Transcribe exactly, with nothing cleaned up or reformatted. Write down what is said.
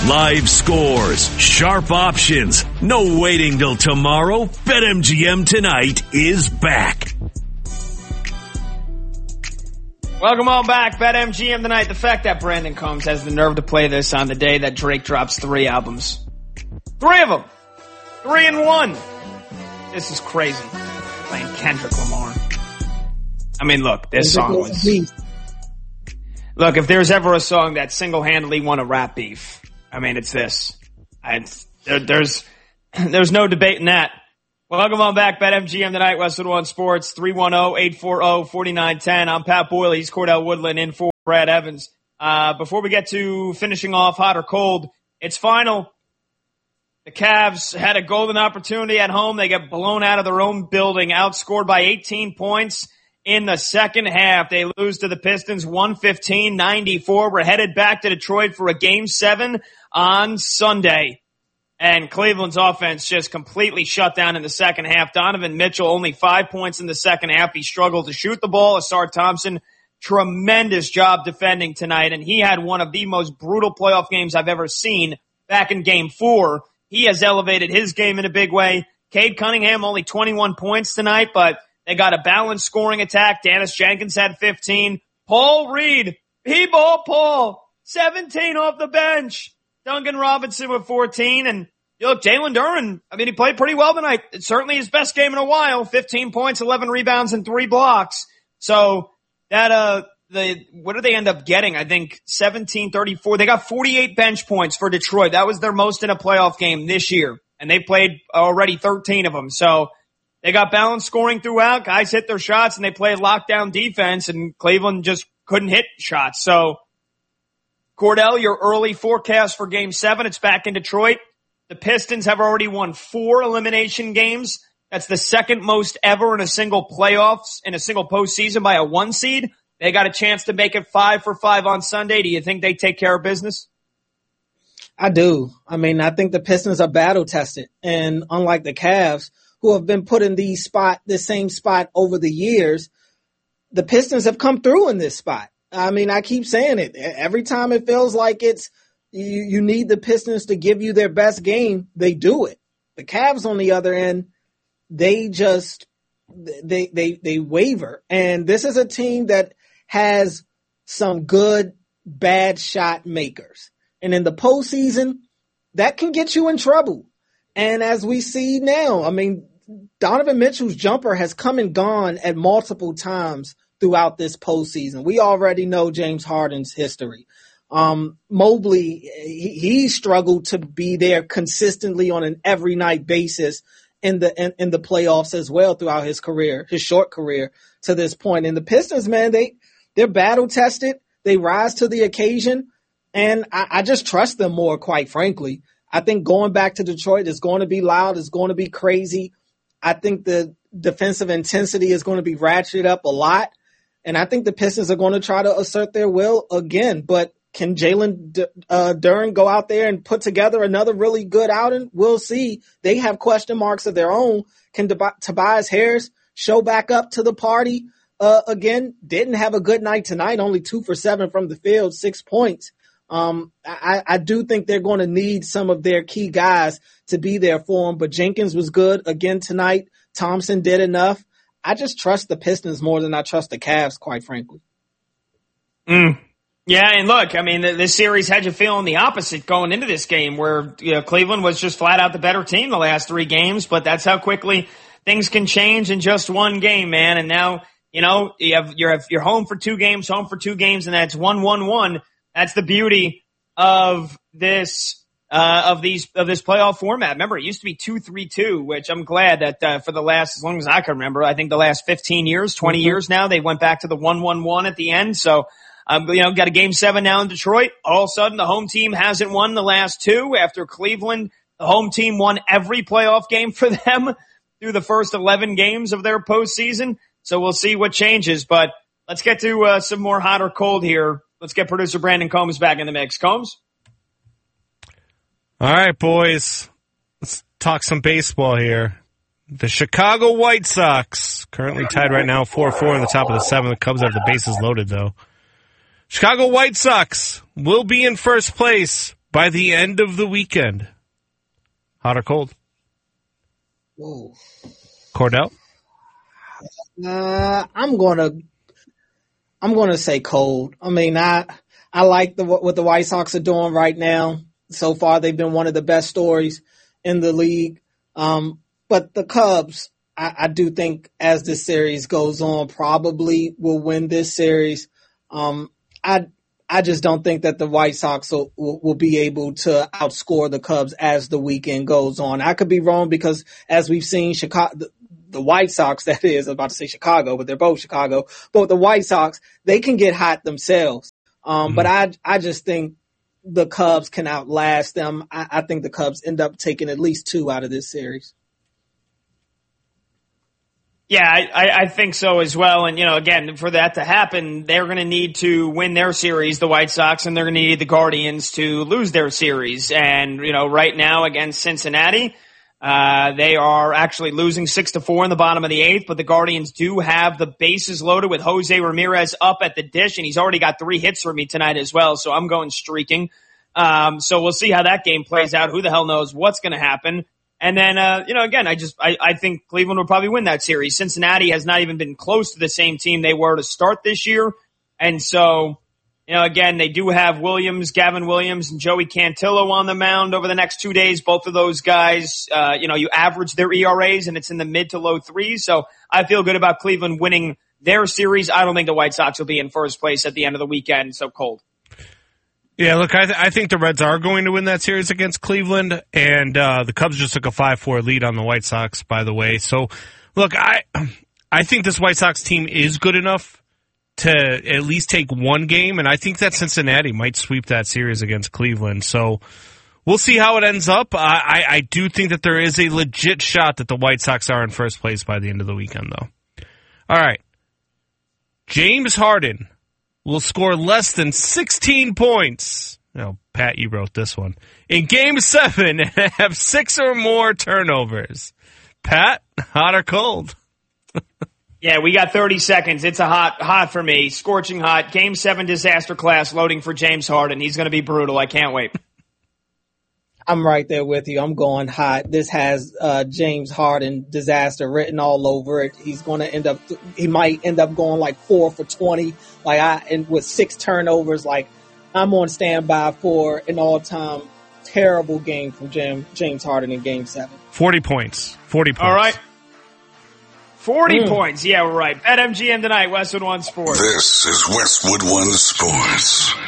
Live scores, sharp options, no waiting till tomorrow. BetMGM tonight is back. Welcome on back, BetMGM tonight. The fact that Brandon Combs has the nerve to play this on the day that Drake drops three albums. Three of them. Three and one. This is crazy. Playing Kendrick Lamar. I mean, look, this song was... Look, if there's ever a song that single-handedly won a rap beef, I mean, it's this. I, there, there's there's no debating that. Welcome on back, BetMGM tonight, Westwood One Sports, three one zero, eight four zero, four nine one zero. I'm Pat Boyle. He's Cordell Woodland in for Brad Evans. Uh, before we get to finishing off hot or cold, it's final. The Cavs had a golden opportunity at home. They get blown out of their own building, outscored by eighteen points in the second half. They lose to the Pistons one fifteen ninety-four. We're headed back to Detroit for a game seven on Sunday. And Cleveland's offense just completely shut down in the second half. Donovan Mitchell, only five points in the second half. He struggled to shoot the ball. Asar Thompson, tremendous job defending tonight. And he had one of the most brutal playoff games I've ever seen back in game four. He has elevated his game in a big way. Cade Cunningham, only twenty-one points tonight, but they got a balanced scoring attack. Dennis Jenkins had fifteen. Paul Reed, P-ball Paul, seventeen off the bench. Duncan Robinson with fourteen. And you look, Jalen Duren, I mean, he played pretty well tonight. It's certainly his best game in a while. fifteen points, eleven rebounds, and three blocks. So that, uh, the, what did they end up getting? I think seventeen thirty-four. They got forty-eight bench points for Detroit. That was their most in a playoff game this year. And they played already thirteen of them. So they got balanced scoring throughout. Guys hit their shots and they played lockdown defense, and Cleveland just couldn't hit shots. So Cordell, your early forecast for game seven, it's back in Detroit. The Pistons have already won four elimination games. That's the second most ever in a single playoffs, in a single postseason by a one seed. They got a chance to make it five for five on Sunday. Do you think they take care of business? I do. I mean, I think the Pistons are battle tested. And unlike the Cavs, who have been put in the spot, the same spot over the years, the Pistons have come through in this spot. I mean, I keep saying it. Every time it feels like it's, you, you need the Pistons to give you their best game, they do it. The Cavs, on the other end, they just, they, they, they waver. And this is a team that has some good, bad shot makers. And in the postseason, that can get you in trouble. And as we see now, I mean, Donovan Mitchell's jumper has come and gone at multiple times throughout this postseason. We already know James Harden's history. Um, Mobley, he, he struggled to be there consistently on an every night basis in the in, in the playoffs as well throughout his career, his short career to this point. And the Pistons, man, they they're battle tested. They rise to the occasion, and I, I just trust them more, quite frankly. I think going back to Detroit is going to be loud. It's going to be crazy. I think the defensive intensity is going to be ratcheted up a lot. And I think the Pistons are going to try to assert their will again. But can Jalen D- uh, Duren go out there and put together another really good outing? We'll see. They have question marks of their own. Can Tob- Tobias Harris show back up to the party uh, again? Didn't have a good night tonight. Only two for seven from the field, six points. Um, I, I do think they're going to need some of their key guys to be there for them. But Jenkins was good again tonight. Thompson did enough. I just trust the Pistons more than I trust the Cavs, quite frankly. Mm. Yeah, and look, I mean, this series had you feeling the opposite going into this game, where you know, Cleveland was just flat out the better team the last three games, but that's how quickly things can change in just one game, man. And now, you know, you have, you're, you're home for two games, home for two games, and that's one, one, one. That's the beauty of this, uh, of these, of this playoff format. Remember, it used to be two, three, two, which I'm glad that, uh, for the last, as long as I can remember, I think the last fifteen years, twenty mm-hmm. years now, they went back to the one, one, one at the end. So, um, you know, got a game seven now in Detroit. All of a sudden, the home team hasn't won the last two after Cleveland. The home team won every playoff game for them through the first eleven games of their postseason. So we'll see what changes, but let's get to, uh, some more hot or cold here. Let's get producer Brandon Combs back in the mix. Combs? All right, boys. Let's talk some baseball here. The Chicago White Sox, currently tied right now four four in the top of the seventh. The Cubs have the bases loaded, though. Chicago White Sox will be in first place by the end of the weekend. Hot or cold? Whoa. Cordell? Uh, I'm gonna, I'm gonna say cold. I mean, I, I like the what the White Sox are doing right now. So far, they've been one of the best stories in the league. Um, but the Cubs, I, I do think as this series goes on, probably will win this series. Um, I, I just don't think that the White Sox will, will, will be able to outscore the Cubs as the weekend goes on. I could be wrong because as we've seen, Chicago, the, the White Sox, that is, I'm about to say Chicago, but they're both Chicago. But the White Sox, they can get hot themselves. Um, mm-hmm. But I, I just think the Cubs can outlast them. I, I think the Cubs end up taking at least two out of this series. Yeah, I, I think so as well. And, you know, again, for that to happen, they're going to need to win their series, the White Sox, and they're going to need the Guardians to lose their series. And, you know, right now against Cincinnati, uh, they are actually losing six to four in the bottom of the eighth, but the Guardians do have the bases loaded with Jose Ramirez up at the dish, and he's already got three hits for me tonight as well. So I'm going streaking. Um, so we'll see how that game plays out. Who the hell knows what's going to happen? And then, uh, you know, again, I just, I, I think Cleveland will probably win that series. Cincinnati has not even been close to the same team they were to start this year. And so, you know, again, they do have Williams, Gavin Williams and Joey Cantillo on the mound over the next two days. Both of those guys, uh, you know, you average their E R As and it's in the mid to low threes. So I feel good about Cleveland winning their series. I don't think the White Sox will be in first place at the end of the weekend. So cold. Yeah, look, I, th- I think the Reds are going to win that series against Cleveland, and uh, the Cubs just took a five four lead on the White Sox, by the way. So, look, I I think this White Sox team is good enough to at least take one game, and I think that Cincinnati might sweep that series against Cleveland. So, we'll see how it ends up. I, I, I do think that there is a legit shot that the White Sox are in first place by the end of the weekend, though. All right. James Harden will score less than sixteen points. No, Pat, you wrote this one. In Game seven, and have six or more turnovers. Pat, hot or cold? Yeah, we got thirty seconds. It's a hot, hot for me. Scorching hot. Game seven disaster class loading for James Harden. He's going to be brutal. I can't wait. I'm right there with you. I'm going hot. This has uh, James Harden disaster written all over it. He's going to end up, he might end up going like four for twenty, like I, and with six turnovers. Like I'm on standby for an all-time terrible game from Jim, James Harden in Game Seven. Forty points. Forty points. All right. Forty mm. points. Yeah, we're right. At M G M tonight, Westwood One Sports. This is Westwood One Sports.